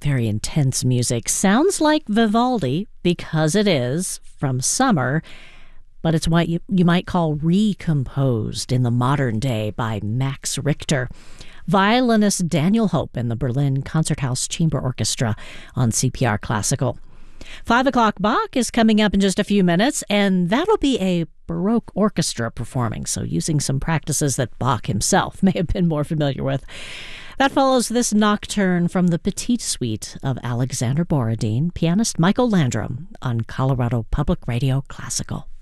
Very intense music. Sounds like Vivaldi, because it is, from Summer, but it's what you might call recomposed in the modern day by Max Richter. Violinist Daniel Hope and the Berlin Concerthouse Chamber Orchestra on CPR Classical. 5 o'clock Bach is coming up in just a few minutes, and that'll be a Baroque orchestra performing, so using some practices that Bach himself may have been more familiar with. That follows this nocturne from the Petite Suite of Alexander Borodin, pianist Michael Landrum on Colorado Public Radio Classical.